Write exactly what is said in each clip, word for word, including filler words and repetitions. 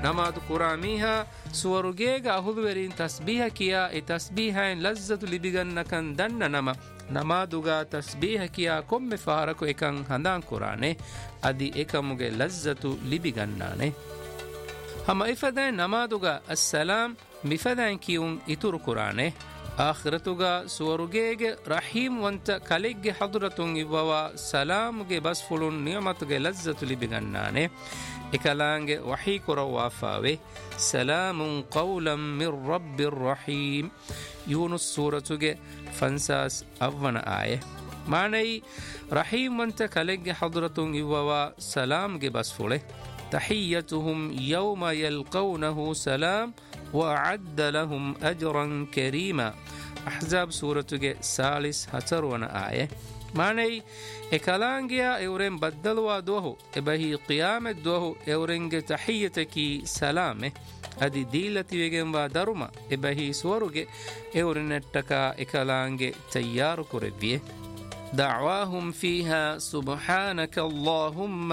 ನಮಾದು ಕುರಾಮೀಹಾ ಸುವರುಗೇಗ ಅಹುದುವೆರಿನ್ ತಸ್ಬೀಹ ಕಿಯಾ ಎ ತಸ್ಬೀಹೈನ್ ಲಜ್ಜತು ಲಿಬಿಗನ್ನಕನ್ ದನ್ನ ನಮ ನಮಾದುಗ ತಸ್ಬೀಹ ಕಿಯಾ ಕೊಮ್ಮೆ ಫಾರಕು ಎಕಂ ಹಂದಾನ್ ಕುರಾನೆ ಅದಿ ಎಕಮುಗೆ ಲಜ್ಜತು ಲಿಬಿಗನ್ನಾನೆ ಹಮ ಇಫದೈ ನಮಾದುಗ ಅಸ್ಸಲಾಂ ಮಿಫದೈ ಕಿಯುಂ ಇತುರು ಕುರಾನೆ ಆಖಿರತುಗ ಸುವರುಗೇಗೆ ರಹೀಂ ವಂತ ಕಲಿಗ್ಗೆ ಹದುರತುಂ ಇವ್ವವ ಸಲಾಮುಗೆ ಬಸ್ಫುಳುನ್ ನಿಯಮತುಗೆ ಲಜ್ಜತು ಲಿಬಿಗನ್ನಾನೆ ಇಕಲಾಂಗೆ ವಹೀ ಕುರವಾಫಾವೆ ಸಲಾಮುನ್ ಕೌಲಂ ಮಿರ್ ರಬ್ಬಿರ್ ರಹೀಂ ಯೂನುಸ್ ಸೂರತುಗೆ ಫನ್ಸಾಸ್ ಅವ್ವನ ಆಯೆ ಮಾನೈ ರಹೀಂ ವಂತ ಕಲಿಗ್ಗೆ ಹದುರತುಂ ಇವ್ವವ ಸಲಾಮ್ಗೆ ಬಸ್ಫುಳೆ تحيتهم يوم يلقونه سلام وأعد لهم أجرا كريما أحزاب سورة سالس هترون آية معنى إكالانجيا إورين بدلوا دوه إبهي قيامة دوه إورين تحيتك سلامه أدي ديلتي ويجن ودرما إبهي سورة إورين التكا إكالانجي تيار كربيه دعواهم فيها سبحانك اللهم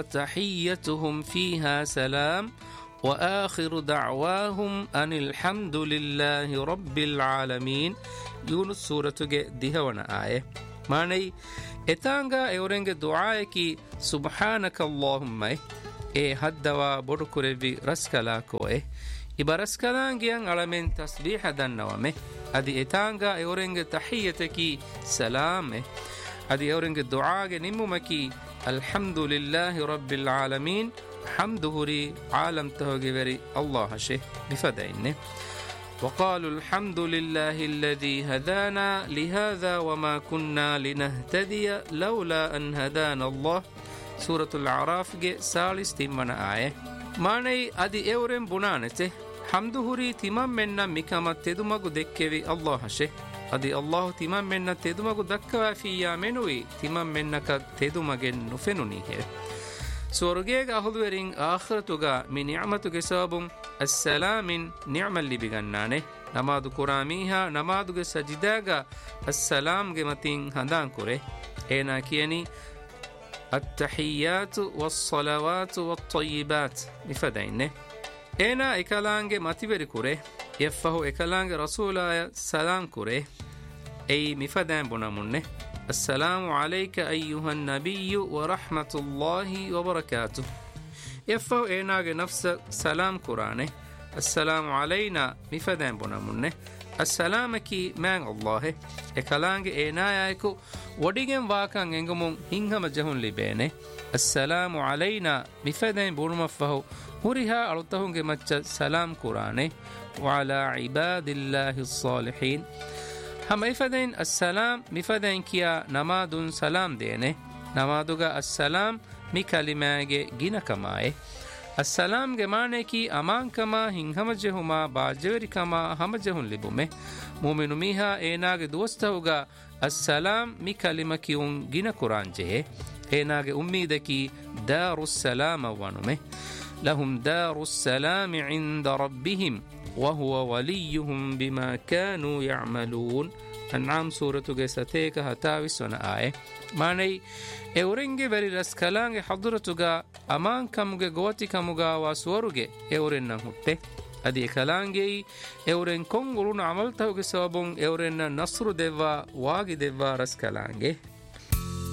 وتحيتهم فيها سلام وآخر دعواهم أن الحمد لله رب العالمين يونس سورة ديهونا آية معني إتانغا إورنغ دعائك سبحانك اللهم إيه هدوا بركوري رسكلاكوه إبا رسكلانجيان على من تسبيح دنوامه أدي إتانغا إورنغ تحيتك سلامه أدي أورنغ دعاء نمومكي الحمد لله رب العالمين حمده ري عالم تهجبري الله شه بفدعينه وقالوا الحمد لله الذي هدانا لهذا وما كنا لنهتدي لولا أن هدانا الله سورة الأعراف سالس تمن آية معني أدي أورن بنانته حمده ري تمام منا مكامت تدمغ دكوي الله شه أدي الله تمام منا تدمغ دكوا في يامنوي تمام منك تدمغ نفنوني هي سورجيغ أهدورين آخرتوغا من نعمتوغ سابون السلام نعم اللي بغنانه نمادو قراميها نمادوغ سجداغا السلام غمتين هندان كوره اينا كياني التحيات والصلوات والطيبات مفدعينه اينا اكالانغ ماتيبري كوره يفهو اكالانغ رسولا سلام كوره اي مفدعين بنامونه السلام عليك أيها النبي ورحمة الله وبركاته يفو إيناغ نفس سلام قرانه السلام علينا مفدين بنامونه السلام كي من الله إكالانغ إينايكو وديگن واكان انگمون هنگم جهون لبينه السلام علينا مفدين بنمفهو هرها ألطهنگ مچ سلام قرانه وعلى عباد الله الصالحين هم إفدين السلام مفدين كيا نمادون سلام دينه نمادوغا السلام مي كلمة جينا كماي السلام جمانه كي أمان كما هنهم جهما باجوري كما هم جهون لبومه مؤمن ميها إناغ دوستهوغا السلام مي كلمة كيون جينا قرآن جه إناغ أميد كي دار السلام وانومه لهم دار السلام عند ربهم وهو وليهم بما كانوا يعملون أنعام سورة جساتيك هتاوي سنة آية معني اورنگه بری رسکلانگه حضرتوگا امان کمگه گوتی کمگا واسوروگه اورن نهوته ادی کلانگه اورن کنگرون عملتوگه سببون اورن نصر دیوا واگی دیوا رسکلانگه